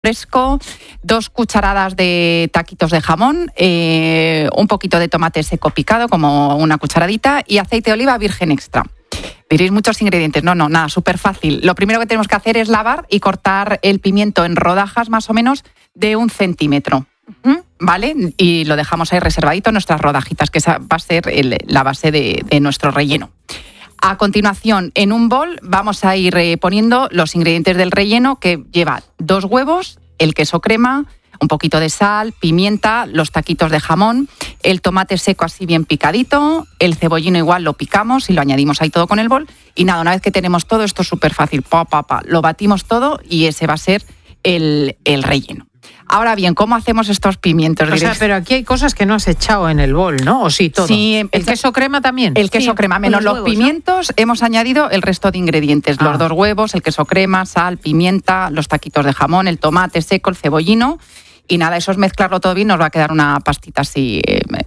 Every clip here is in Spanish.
fresco, 2 cucharadas de taquitos de jamón, un poquito de tomate seco picado, como una cucharadita, y aceite de oliva virgen extra. Diréis muchos ingredientes. No, nada, súper fácil. Lo primero que tenemos que hacer es lavar y cortar el pimiento en rodajas más o menos de 1 centímetro. ¿Vale? Y lo dejamos ahí reservadito en nuestras rodajitas, que esa va a ser la base de nuestro relleno. A continuación, en un bol vamos a ir poniendo los ingredientes del relleno, que lleva 2 huevos, el queso crema, un poquito de sal, pimienta, los taquitos de jamón, el tomate seco así bien picadito, el cebollino igual lo picamos y lo añadimos ahí todo con el bol. Y nada, una vez que tenemos todo esto súper fácil, lo batimos todo y ese va a ser el relleno. Ahora bien, ¿cómo hacemos estos pimientos? O sea, pero aquí hay cosas que no has echado en el bol, ¿no? ¿O sí, todo? Sí. ¿El queso crema también? El queso crema, menos los pimientos, ¿no? Hemos añadido el resto de ingredientes. Los 2 huevos, el queso crema, sal, pimienta, los taquitos de jamón, el tomate seco, el cebollino. Y nada, eso es mezclarlo todo bien, nos va a quedar una pastita así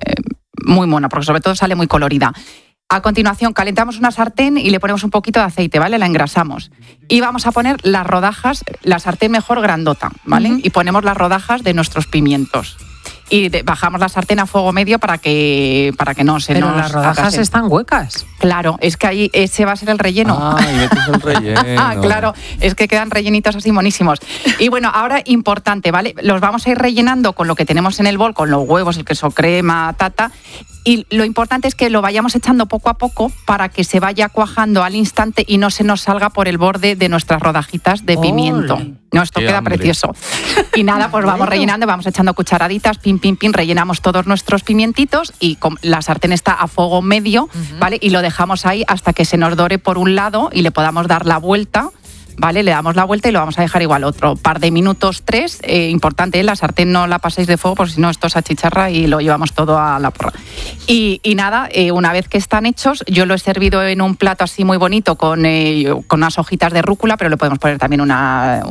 muy mona, porque sobre todo sale muy colorida. A continuación, calentamos una sartén y le ponemos un poquito de aceite, ¿vale? La engrasamos. Y vamos a poner las rodajas, la sartén mejor grandota, ¿vale? Y ponemos las rodajas de nuestros pimientos. Y bajamos la sartén a fuego medio para que no se nos... Pero las rodajas atrasen. Están huecas. Claro, es que ahí ese va a ser el relleno. Y metes el relleno. Claro, es que quedan rellenitos así monísimos. Y bueno, ahora importante, ¿vale? Los vamos a ir rellenando con lo que tenemos en el bol, con los huevos, el queso crema, y lo importante es que lo vayamos echando poco a poco para que se vaya cuajando al instante y no se nos salga por el borde de nuestras rodajitas de pimiento. No, esto queda precioso. Y nada, pues vamos rellenando, vamos echando cucharaditas, pin, rellenamos todos nuestros pimientitos y la sartén está a fuego medio, ¿vale? Y lo dejamos ahí hasta que se nos dore por un lado y le podamos dar la vuelta. ¿Vale? Le damos la vuelta y lo vamos a dejar igual otro par de minutos, 3. Importante, la sartén no la paséis de fuego, porque si no esto se achicharra y lo llevamos todo a la porra. Y nada, una vez que están hechos, yo lo he servido en un plato así muy bonito con unas hojitas de rúcula, pero le podemos poner también una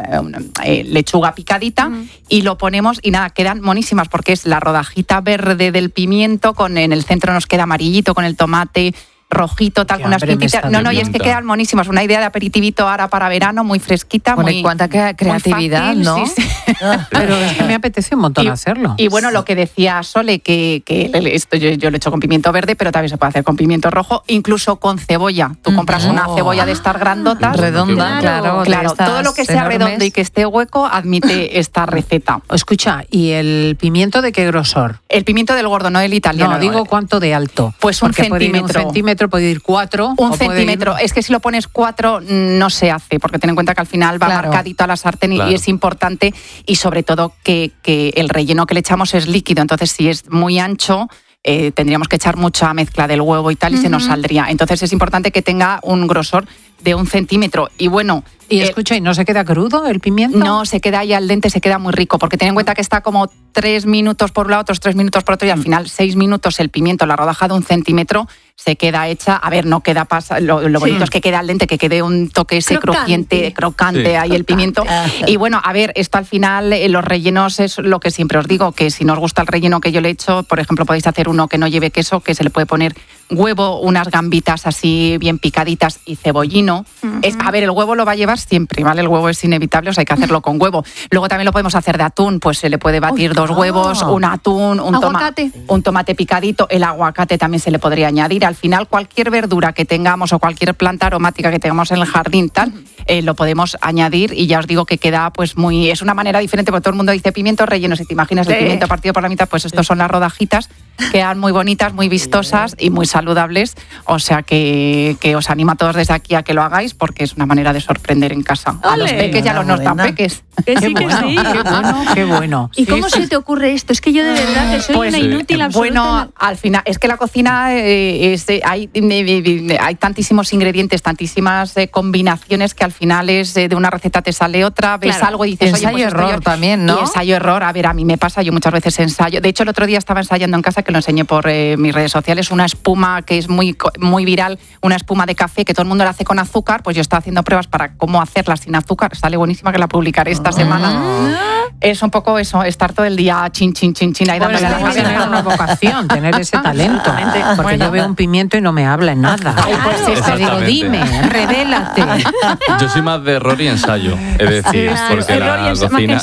lechuga picadita y lo ponemos y nada, quedan monísimas porque es la rodajita verde del pimiento, en el centro nos queda amarillito con el tomate rojito, tal, con unas pipitas. Y es que quedan monísimas. Una idea de aperitivito ahora para verano, muy fresquita. Bueno, y cuánta creatividad, fácil, ¿no? Sí. Pero es que me apetece un montón hacerlo. Y bueno, lo que decía Sole, que esto yo lo he hecho con pimiento verde, pero también se puede hacer con pimiento rojo, incluso con cebolla. Tú compras una cebolla de estas grandotas. Redonda, claro. Todo lo que sea redondo y que esté hueco admite esta receta. Escucha, ¿y el pimiento de qué grosor? El pimiento del gordo, no el italiano. No, digo cuánto de alto. Pues un centímetro. Puede ir 4. Un centímetro. Es que si lo pones 4 no se hace, porque ten en cuenta que al final va marcadito a la sartén y es importante, y sobre todo que el relleno que le echamos es líquido, entonces si es muy ancho tendríamos que echar mucha mezcla del huevo y tal y se nos saldría. Entonces es importante que tenga un grosor de 1 centímetro. Y bueno... Y escucha, ¿y no se queda crudo el pimiento? No, se queda ahí al dente, se queda muy rico, porque ten en cuenta que está como 3 minutos por un lado, otros 3 minutos por otro, y al final 6 minutos el pimiento, la rodaja de 1 centímetro, se queda hecha. A ver, no queda lo bonito es que quede al dente, que quede un toque ese crocante ahí el pimiento. Y bueno, a ver, esto al final, los rellenos es lo que siempre os digo, que si no os gusta el relleno que yo le he hecho, por ejemplo, podéis hacer uno que no lleve queso, que se le puede poner huevo, unas gambitas así bien picaditas y cebollino. A ver, el huevo lo va a llevar siempre, ¿vale? El huevo es inevitable, o sea, hay que hacerlo con huevo. Luego también lo podemos hacer de atún, pues se le puede batir 2 huevos, un atún, un tomate picadito, el aguacate también se le podría añadir. Al final, cualquier verdura que tengamos o cualquier planta aromática que tengamos en el jardín, tal, lo podemos añadir y ya os digo que queda pues es una manera diferente, porque todo el mundo dice pimientos rellenos, si te imaginas el pimiento partido por la mitad, pues estos son las rodajitas, quedan muy bonitas, muy vistosas y muy saludables, o sea que os animo a todos desde aquí a que lo hagáis, porque es una manera de sorprender en casa a los peques y a los no tan peques. Que sí. Qué bueno. ¿Y cómo se te ocurre esto? Es que yo de verdad que soy una inútil absoluta. Bueno, al final, es que la cocina hay tantísimos ingredientes, tantísimas combinaciones, que al final de una receta te sale otra, ves algo y dices, ensayo-error también, ¿no? Y ensayo-error, a ver, a mí me pasa, yo muchas veces ensayo. De hecho, el otro día estaba ensayando en casa, que lo enseñé por mis redes sociales, una espuma que es muy viral, una espuma de café que todo el mundo la hace con azúcar, pues yo estaba haciendo pruebas para cómo hacerla sin azúcar, sale buenísima, que la publicaré esta semana. Es un poco eso, estar todo el día chin ahí dándole a la cabeza. Tener una vocación, tener ese talento. Porque yo veo un pimiento y no me habla en nada. Ay, pues eso, digo, dime, revélate. Yo soy más de error y ensayo, es decir, porque la cocina...